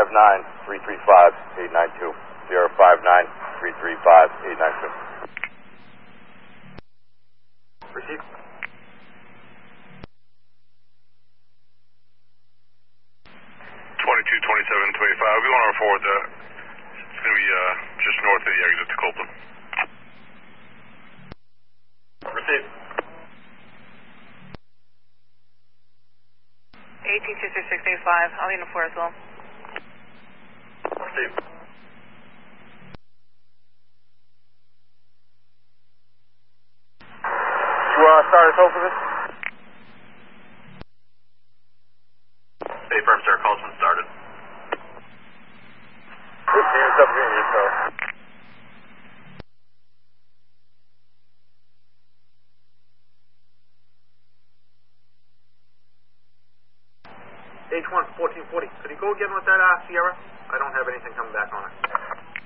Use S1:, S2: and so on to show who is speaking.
S1: 059-335-892. 059-335-892.
S2: Receive.
S3: 222725. We want to forward that. It's going to be just north of the exit to Copeland.
S2: Receive.
S4: 186685, Alina 4 as well.
S2: Receive.
S1: Start us over this?
S2: Affirm, sir. Call's been started.
S1: Units up here, yourself.
S2: H1 1440. Could you go again with that Sierra? I don't have anything coming back on it.